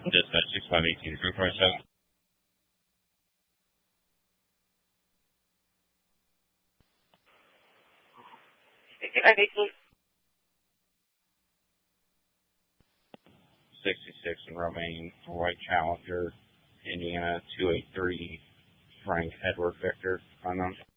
Dispatch 6518, 347. I need to 66 and Romaine, White Challenger, Indiana 283, Frank Edward Victor, unknown.